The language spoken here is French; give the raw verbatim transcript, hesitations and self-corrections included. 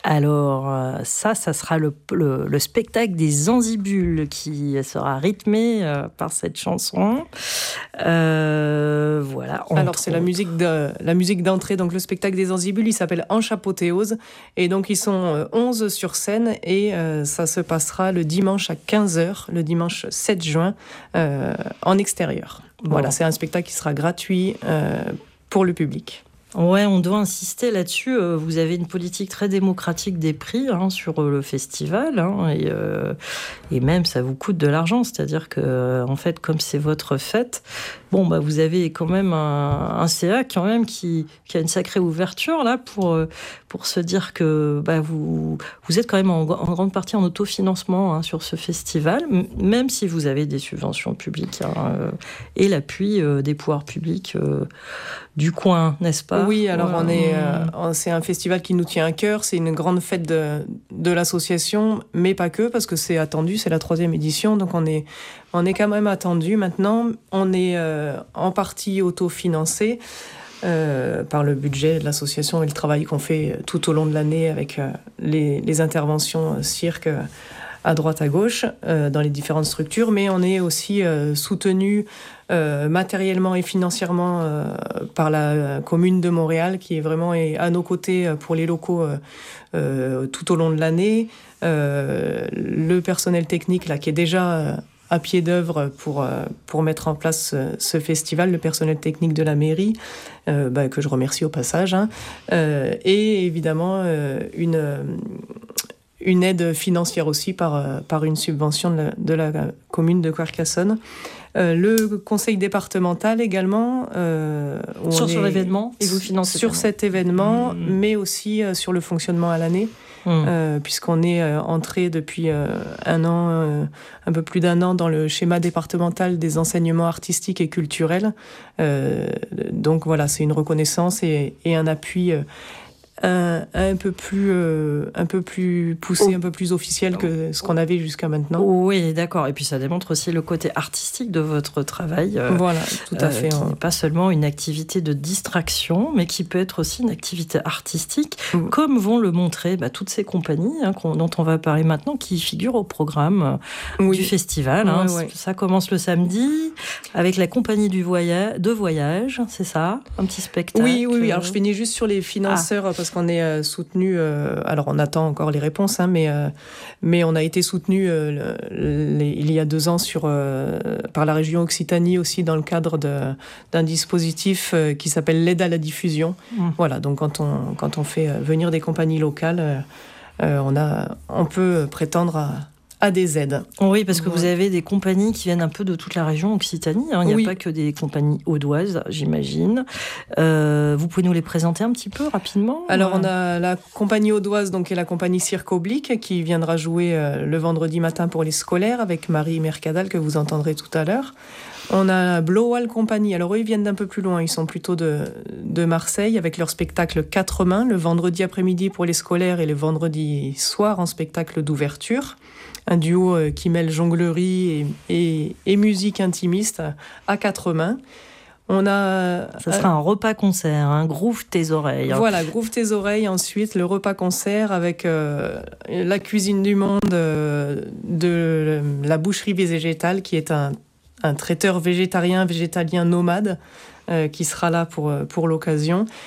Alors euh, ça, ça sera le, le, le spectacle des Zanzibules qui sera rythmé euh, par cette chanson. Euh, voilà. Alors c'est la musique, de, la musique d'entrée, donc le spectacle des Zanzibules, il s'appelle Enchapothéose, et donc ils sont onze sur scène, et euh, ça se passera le dimanche à quinze heures, le dimanche sept juin, euh, en extérieur. Bon. Voilà, c'est un spectacle qui sera gratuit euh, pour le public. Ouais, on doit insister là-dessus. Vous avez une politique très démocratique des prix hein, sur le festival, hein, et, euh, et même ça vous coûte de l'argent. C'est-à-dire que, en fait, comme c'est votre fête, bon, bah, vous avez quand même un, un C A quand même qui, qui a une sacrée ouverture là pour pour se dire que bah, vous vous êtes quand même en, en grande partie en autofinancement hein, sur ce festival, même si vous avez des subventions publiques hein, euh, et l'appui euh, des pouvoirs publics euh, du coin, n'est-ce pas? Oui, alors on est, euh, c'est un festival qui nous tient à cœur, c'est une grande fête de, de l'association, mais pas que, parce que c'est attendu, c'est la troisième édition, donc on est, on est quand même attendu. Maintenant, on est euh, en partie autofinancé euh, par le budget de l'association et le travail qu'on fait tout au long de l'année avec euh, les, les interventions cirque à droite à gauche euh, dans les différentes structures, mais on est aussi euh, soutenu euh, matériellement et financièrement euh, par la commune de Montréal qui est vraiment est à nos côtés pour les locaux euh, euh, tout au long de l'année. Euh, le personnel technique là qui est déjà euh, à pied d'œuvre pour euh, pour mettre en place ce, ce festival, le personnel technique de la mairie euh, bah, que je remercie au passage, hein, euh, et évidemment euh, une une aide financière aussi par, par une subvention de la, de la commune de Carcassonne. Euh, le conseil départemental également. Euh, sur sur l'événement et vous financez sur cet événement, mmh. mais aussi euh, sur le fonctionnement à l'année, mmh. euh, puisqu'on est euh, entré depuis euh, un an, euh, un peu plus d'un an, dans le schéma départemental des enseignements artistiques et culturels. Euh, donc voilà, c'est une reconnaissance et, et un appui euh, Un, un peu plus euh, un peu plus poussé, un peu plus officiel que ce qu'on avait jusqu'à maintenant. Oui, d'accord. Et puis ça démontre aussi le côté artistique de votre travail. Euh, voilà, tout à fait. Euh, qui n'est pas seulement une activité de distraction, mais qui peut être aussi une activité artistique, mmh. comme vont le montrer bah, toutes ces compagnies hein, dont on va parler maintenant, qui figurent au programme oui. du festival. Hein. Ouais, ouais. Ça commence le samedi avec la compagnie du voyage, de voyage, c'est ça, un petit spectacle. Oui, oui, oui. Alors je finis juste sur les financeurs. Ah. Parce qu'on est euh, soutenu, euh, alors on attend encore les réponses, hein, mais, euh, mais on a été soutenu euh, le, les, il y a deux ans sur, euh, par la région Occitanie aussi dans le cadre de, d'un dispositif euh, qui s'appelle l'aide à la diffusion. Mmh. Voilà, donc quand on, quand on fait venir des compagnies locales, euh, on, a, on peut prétendre à... à des aides. Oui, parce que ouais. vous avez des compagnies qui viennent un peu de toute la région Occitanie. Hein. Il n'y a oui. pas que des compagnies audoises, j'imagine. Euh, vous pouvez nous les présenter un petit peu rapidement? Alors, on a la compagnie audoise, donc, qui est la compagnie Cirque Oblique, qui viendra jouer euh, le vendredi matin pour les scolaires avec Marie Mercadal, que vous entendrez tout à l'heure. On a Blowal Company. Alors, eux, ils viennent d'un peu plus loin. Ils sont plutôt de, de Marseille avec leur spectacle Quatre mains, le vendredi après-midi pour les scolaires et le vendredi soir en spectacle d'ouverture. Un duo qui mêle jonglerie et, et, et musique intimiste à quatre mains. On a... Ça sera un repas-concert, un hein, Groove tes oreilles. Hein. Voilà, Groove tes oreilles. Ensuite, le repas-concert avec euh, la cuisine du monde euh, de la boucherie végétale, qui est un, un traiteur végétarien, végétalien nomade, euh, qui sera là pour, pour l'occasion.